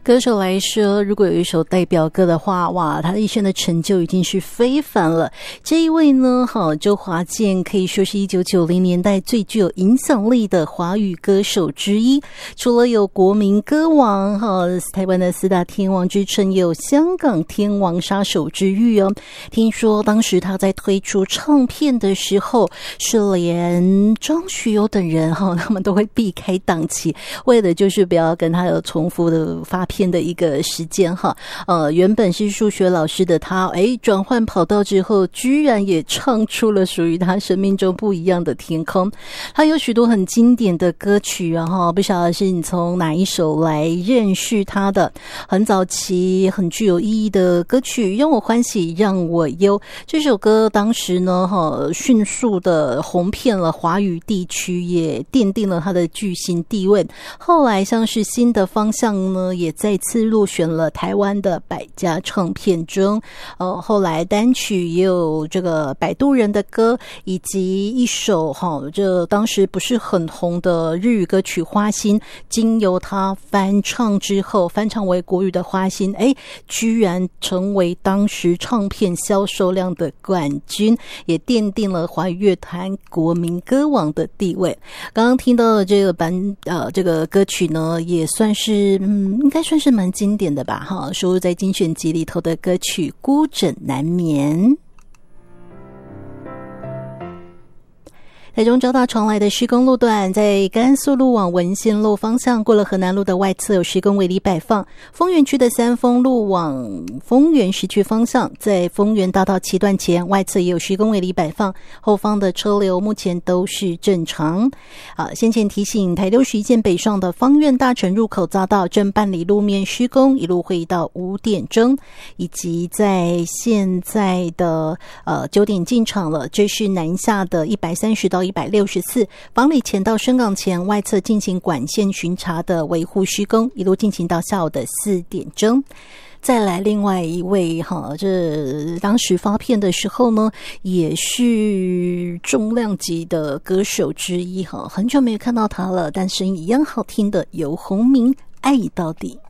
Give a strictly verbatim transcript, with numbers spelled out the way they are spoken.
歌手来说，如果有一首代表歌的话，哇，他一生的成就已经是非凡了。这一位呢，好，周华健可以说是一九九零年代最具有影响力的华语歌手之一。除了有国民歌王哈，台湾的四大天王之称，也有香港天王杀手之誉哦。听说当时他在推出唱片的时候，是连张学友等人哈，他们都会避开档期，为的就是不要跟他有重复的发片的一个时间哈。呃，原本是数学老师的他，诶，转换跑道之后，居然也唱出了属于他生命中不一样的天空。他有许多很经典的歌曲，然后不晓得是你从哪一首来认识他的。很早期很具有意义的歌曲，让我欢喜让我忧，这首歌当时呢哈迅速的红遍了华语地区，也奠定了他的巨星地位。后来像是新的方向呢，也再次入选了台湾的百家唱片中。呃，后来单曲也有这个摆渡人的歌，以及一首哈这当时不是很红的日语歌曲《花心》，经由他翻唱之后，翻唱为国语的《花心》，哎，居然成为当时唱片销售量的冠军，也奠定了华语乐坛国民歌王的地位。刚刚听到的这个版呃这个歌曲呢，也算是嗯应该算是蛮经典的吧哈，收录在精选集里头的歌曲《孤枕难眠》。台中交大传来的施工路段，在甘肃路往文仙路方向，过了河南路的外侧有施工围篱摆放。丰原区的三丰路往丰原市区方向，在丰原大道七段前外侧也有施工围篱摆放，后方的车流目前都是正常。啊，先前提醒台六十一线北上的芳苑大城入口匝道正办理路面施工，一路会到五点钟，以及在现在的呃九点进场了，这是南下的一百三十到一百六十四，房里前到深港前外侧进行管线巡查的维护施工，一路进行到下午的四点钟。再来另外一位哈，这当时发片的时候呢，也是重量级的歌手之一哈，很久没有看到他了，但声音一样好听的游鸿明，爱到底。